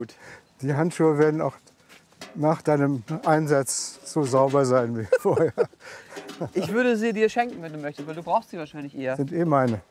Gut. Die Handschuhe werden auch nach deinem Einsatz so sauber sein wie vorher. Ich würde sie dir schenken, wenn du möchtest, weil du brauchst sie wahrscheinlich eher. Sind eh meine.